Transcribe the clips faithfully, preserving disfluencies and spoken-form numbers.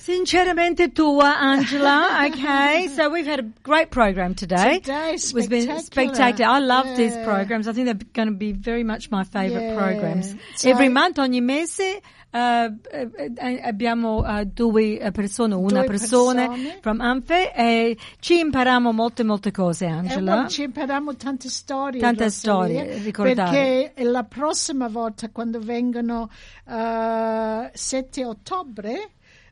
Sinceramente tua, Angela. Okay, so we've had a great program today. Today, It was been spectacular. I love yeah. these programs. I think they're going to be very much my favourite yeah. programs. So Every month, ogni mese, uh, abbiamo uh, due persone, una due persona persone. from Anfe e ci impariamo molte molte cose, Angela. E ci impariamo tante storie. Tante storie, ricordare. Perché la prossima volta, quando vengono uh, sette ottobre,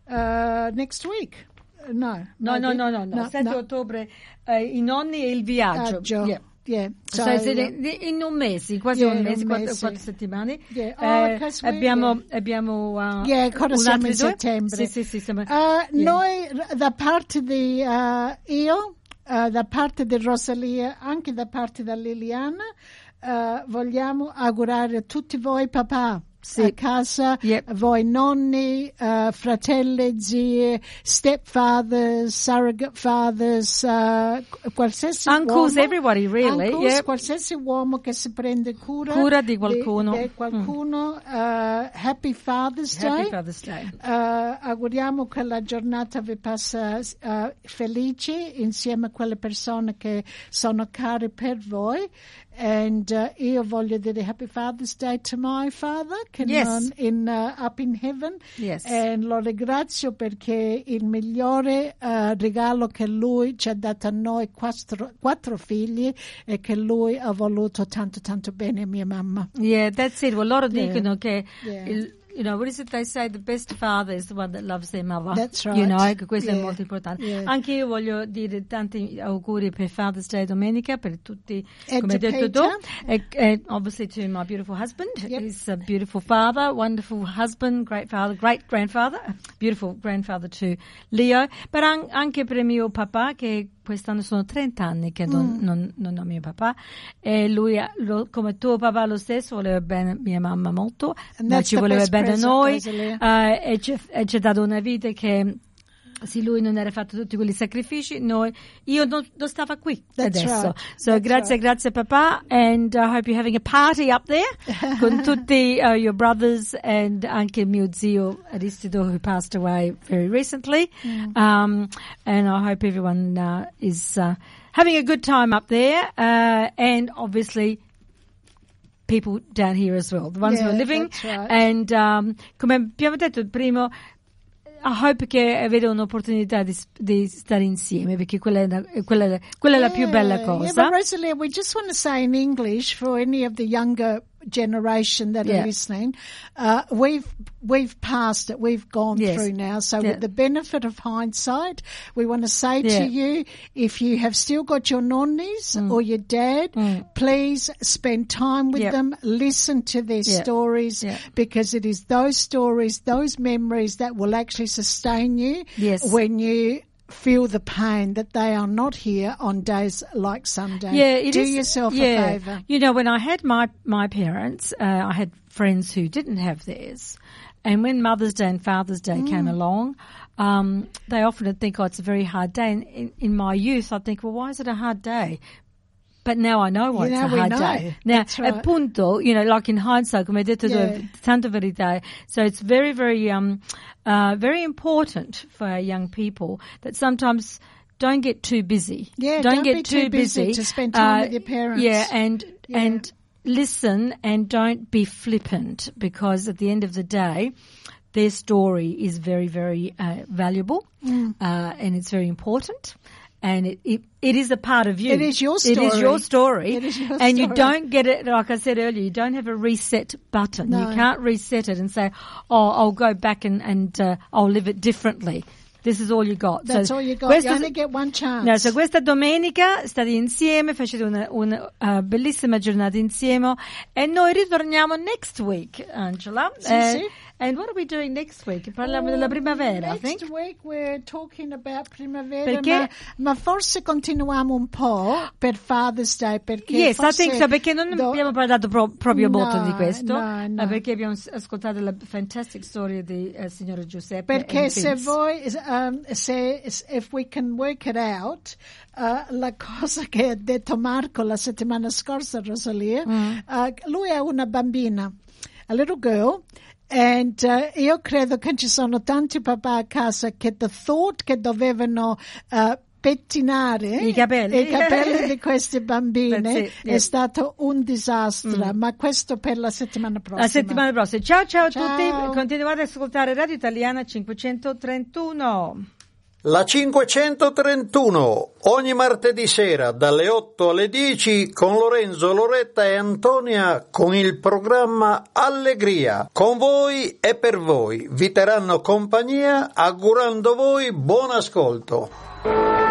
Uh, next week? No. No, no, no, no, no. no sette no. ottobre, uh, i nonni e il viaggio. Viaggio. Yeah. Yeah. So, so, so yeah. in un mese, quasi yeah, un mese, un quattro, mese. quattro settimane. Yeah. Oh, eh, abbiamo, abbiamo uh, yeah, ancora siamo in settembre. Sì, sì, sì. Siamo, uh, yeah. Noi, da parte di uh, io, uh, da parte di Rosalia, anche da parte di Liliana, uh, vogliamo augurare a tutti voi papà. Sì. A casa, yep. voi nonni, uh, fratelli, zie, stepfathers, surrogate fathers, uh, qualsiasi uncles, uomo, everybody really, uncles, yep. qualsiasi uomo che si prende cura, cura di qualcuno, di, di qualcuno mm. uh, Happy Father's Day. Happy Father's Day. Uh, auguriamo che la giornata vi passa uh, felice insieme a quelle persone che sono care per voi. And uh, io voglio dire Happy Father's Day to my father, che yes. non in uh, up in heaven. Yes. And lo ringrazio perché il migliore uh, regalo che lui ci ha dato a noi quattro, quattro figli e che lui ha voluto tanto tanto bene a mia mamma. Yeah, that's it. Well, loro yeah. dicono che yeah. il, you know, what is it they say? The best father is the one that loves their mother. That's right. You know, che questo yeah. è molto importante. Yeah. Anche io voglio dire tanti auguri per Father's Day domenica, per tutti, and come hai detto tu. Yeah. And, and obviously to my beautiful husband. Yep. He's a beautiful father, wonderful husband, great father, great grandfather, beautiful grandfather to Leo. But an, anche per mio papà, che quest'anno sono trenta anni che non, mm. non, non ho mio papà, e lui, lo, come tuo papà lo stesso, voleva bene mia mamma molto, ma ci voleva bene a noi, uh, e, ci, e ci ha dato una vita che se lui non era fatto tutti quegli sacrifici, noi, io non, non stavo qui That's adesso. Right. So That's grazie, right. grazie papà, and I hope you're having a party up there con tutti uh, your brothers and anche mio zio Aristido, who passed away very recently. Mm. Um, and I hope everyone uh, is uh, having a good time up there, uh, and obviously people down here as well, the ones yeah, who are living. That's right. And um, come abbiamo detto prima, I hope che avete un'opportunità di, di stare insieme, perché quella è, la, quella, è, quella yeah, è la più bella cosa. Yeah, but Rosalia, we just want to say in English for any of the younger generation that yeah. are listening, uh, we've we've passed it, we've gone yes. through now. So yeah. with the benefit of hindsight, we want to say yeah. to you, if you have still got your nonnies mm. or your dad, mm. please spend time with yep. them, listen to their yep. stories, yep. because it is those stories, those memories that will actually sustain you yes. when you feel the pain that they are not here on days like Sunday. Yeah, it Do is, yourself yeah. a favour. You know, when I had my, my parents, uh, I had friends who didn't have theirs. And when Mother's Day and Father's Day mm. came along, um, they often would think, oh, it's a very hard day. And in, in my youth, I'd think, well, why is it a hard day? But now I know why yeah, it's a hard know. day. Now, right. appunto, you know, like in hindsight, come hai detto yeah. tu, tanta verità. So it's very, very, um, uh, very important for our young people that sometimes don't get too busy. Yeah, don't, don't get be too, too busy, busy to spend time uh, with your parents. Yeah, and yeah. and listen and don't be flippant, because at the end of the day, their story is very, very uh, valuable mm. uh, and it's very important. And it, it it is a part of you. It is your story. It is your story. It is your and story. you don't get it, like I said earlier, you don't have a reset button. No. You can't reset it and say, oh, I'll go back and, and uh, I'll live it differently. This is all you got. That's so all you got. Questo, you only get one chance. No, so questa domenica state insieme, facete una, una uh, bellissima giornata insieme e noi ritorniamo next week, Angela. Sì, uh, sì. And what are we doing next week? Parliamo oh, della primavera, I think. Next week we're talking about primavera, perché? Ma, ma forse continuiamo un po' per Father's Day, perché yes, forse I think so, perché non do... abbiamo parlato pro, proprio no, molto di questo, no, no. perché abbiamo ascoltato la fantastic storia di uh, signore Giuseppe. Perché se voi, um, se, if we can work it out, uh, la cosa che ha detto Marco la settimana scorsa, Rosalia, mm. uh, lui ha una bambina, a little girl, And uh, io credo che ci sono tanti papà a casa che the thought che dovevano uh, pettinare i capelli, i capelli di queste bambine it, è yeah. stato un disastro, mm. ma questo per la settimana prossima. La settimana prossima. Ciao ciao a ciao. tutti, continuate ad ascoltare Radio Italiana cinquecentotrentuno. La cinquecentotrentuno, ogni martedì sera dalle otto alle dieci con Lorenzo, Loretta e Antonia con il programma Allegria. Con voi e per voi. Vi terranno compagnia augurando voi buon ascolto.